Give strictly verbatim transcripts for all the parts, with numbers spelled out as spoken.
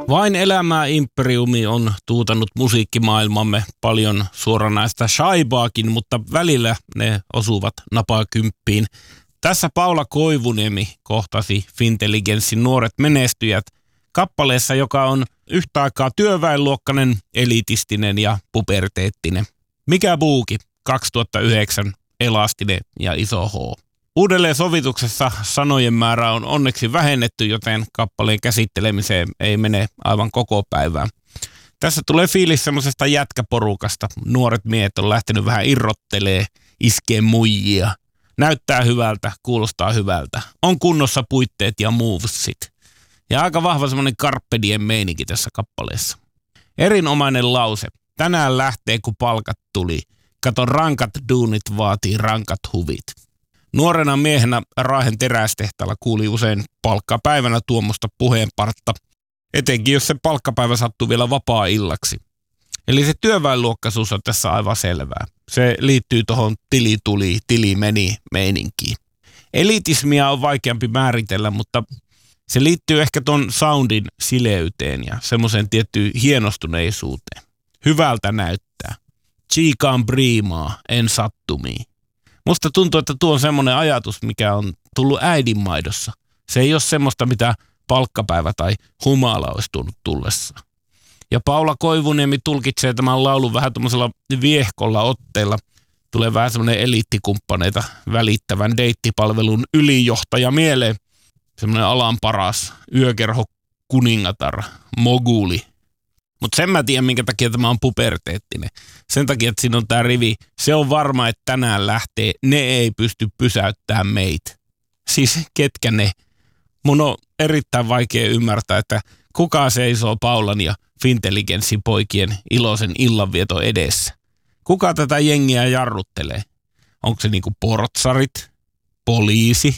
Vain elämää imperiumi on tuutanut musiikkimaailmamme paljon suoranaista shaibaakin, mutta välillä ne osuvat napakymppiin. Tässä Paula Koivuniemi kohtasi Fintelligenssin nuoret menestyjät kappaleessa, joka on yhtä aikaa työväenluokkainen, elitistinen ja puberteettinen. Mikä buuki? kaksituhattayhdeksän, elastinen ja iso H. Uudelleen sovituksessa sanojen määrä on onneksi vähennetty, joten kappaleen käsittelemiseen ei mene aivan koko päivää. Tässä tulee fiilis semmoisesta jätkäporukasta. Nuoret miehet on lähtenyt vähän irrottelee, iskee muijia. Näyttää hyvältä, kuulostaa hyvältä. On kunnossa puitteet ja movesit. Ja aika vahva semmoinen Carpe Diem meininki tässä kappaleessa. Erinomainen lause. Tänään lähtee, kun palkat tuli. Kato, rankat duunit vaatii rankat huvit. Nuorena miehenä Raahen terästehtaalla kuuli usein palkkapäivänä tuommoista puheenpartta, etenkin jos se palkkapäivä sattuu vielä vapaa-illaksi. Eli se työväenluokkaisuus on tässä aivan selvää. Se liittyy tuohon tili tuli, tili meni meininkiin. Elitismia on vaikeampi määritellä, mutta se liittyy ehkä ton soundin sileyteen ja semmoiseen tiettyyn hienostuneisuuteen. Hyvältä näyttää. Chiikaan priimaa, en sattumii. Musta tuntuu, että tuo on semmoinen ajatus, mikä on tullut äidinmaidossa. Se ei ole semmoista, mitä palkkapäivä tai humala olisi tuonut tullessa. Ja Paula Koivuniemi tulkitsee tämän laulun vähän tuommoisella viehkolla otteella. Tulee vähän semmoinen eliittikumppaneita välittävän deittipalvelun ylijohtaja mieleen. Semmoinen alan paras yökerho kuningatar, moguli. Mutta sen mä tiedän, minkä takia tämä on puberteettinen. Sen takia, että siinä on tämä rivi. Se on varma, että tänään lähtee. Ne ei pysty pysäyttämään meitä. Siis ketkä ne? Mun on erittäin vaikea ymmärtää, että kuka seisoo Paulan ja Fintelligenssin poikien iloisen illanvieton edessä. Kuka tätä jengiä jarruttelee? Onko se niinku portsarit, poliisi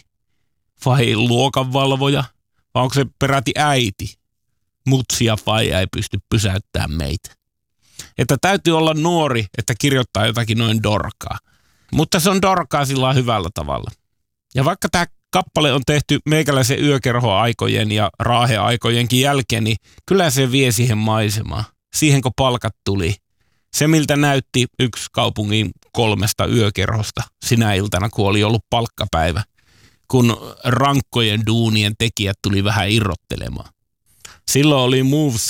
vai luokanvalvoja? Vai onko se peräti äiti? Mutsi ja faija ei pysty pysäyttämään meitä. Että täytyy olla nuori, että kirjoittaa jotakin noin dorkaa. Mutta se on dorkaa sillä hyvällä tavalla. Ja vaikka tämä kappale on tehty meikäläisen yökerhoaikojen ja raaheaikojenkin jälkeen, niin kyllä se vie siihen maisemaan. Siihen kun palkat tuli. Se miltä näytti yksi kaupungin kolmesta yökerhosta sinä iltana, kun oli ollut palkkapäivä. Kun rankkojen duunien tekijät tuli vähän irrottelemaan. Silloin oli moves